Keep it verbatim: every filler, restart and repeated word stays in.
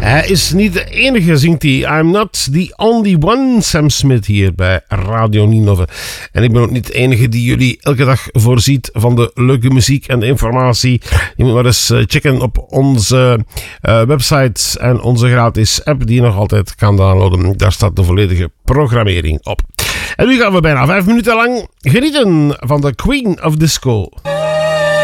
Hij is niet de enige, zingt hij. I'm not the only one, Sam Smith hier bij Radio Ninove. En ik ben ook niet de enige die jullie elke dag voorziet van de leuke muziek en de informatie. Je moet maar eens checken op onze uh, website en onze gratis app die je nog altijd kan downloaden. Daar staat de volledige programmering op. En nu gaan we bijna vijf minuten lang genieten van de Queen of Disco.